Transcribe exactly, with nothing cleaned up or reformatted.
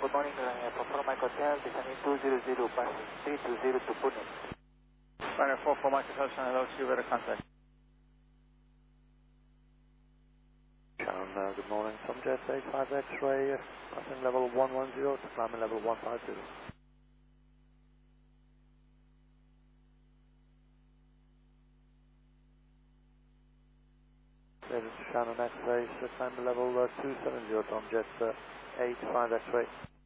good morning. Uh, for Mike Hotel, descending two zero zero, passing three two zero to Pune. Runner four for Mike Hotel, hello, see you at contact. Sharon, uh, good morning. Tom Jet eight five X-ray, passing level one one zero to climbing level one five zero. This is Shannon X-ray, climbing level uh, two seven zero, Tom Jet uh, eight five X-ray.